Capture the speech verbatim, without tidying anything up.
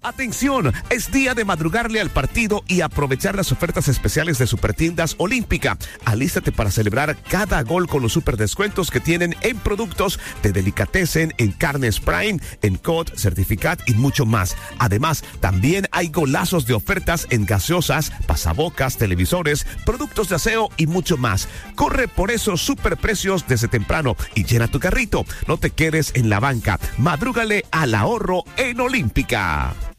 Atención, es día de madrugarle al partido y aprovechar las ofertas especiales de Supertiendas Olímpica. Alístate para celebrar cada gol con los super descuentos que tienen en productos de delicatessen, en carnes Prime, en Cod, Certificat y mucho más. Además, también hay golazos de ofertas en gaseosas, pasabocas, televisores, productos de aseo y mucho más. Corre por esos superprecios desde temprano y llena tu carrito. No te quedes en la banca. Madrúgale al ahorro en Olímpica.